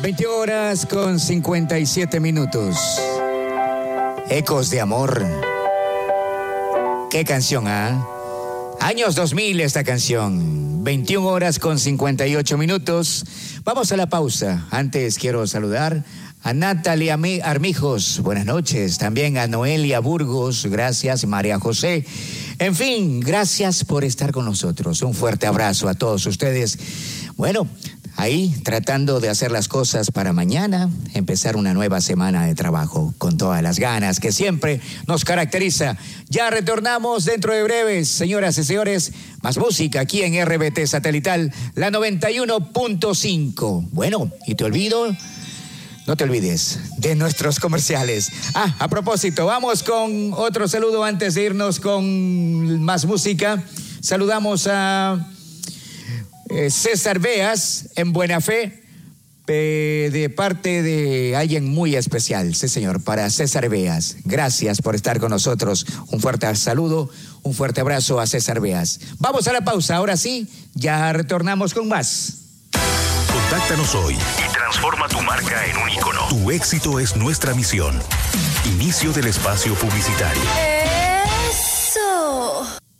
21 horas con 57 minutos. Ecos de amor. ¿Qué canción, ah? Años 2000 esta canción. 21 horas con 58 minutos. Vamos a la pausa. Antes quiero saludar a Natalia Armijos. Buenas noches. También a Noelia Burgos. Gracias. María José. En fin, gracias por estar con nosotros. Un fuerte abrazo a todos ustedes. Bueno, ahí tratando de hacer las cosas para mañana, empezar una nueva semana de trabajo con todas las ganas que siempre nos caracteriza. Ya retornamos dentro de breves, señoras y señores, más música aquí en RBT Satelital, la 91.5. Bueno, y no te olvides de nuestros comerciales. A propósito, vamos con otro saludo antes de irnos con más música. Saludamos a César Beas, en buena fe, de parte de alguien muy especial. Sí, señor, para César Beas. Gracias por estar con nosotros. Un fuerte saludo, un fuerte abrazo a César Beas. Vamos a la pausa, ahora sí, ya retornamos con más. Contáctanos hoy y transforma tu marca en un ícono. Tu éxito es nuestra misión. Inicio del espacio publicitario.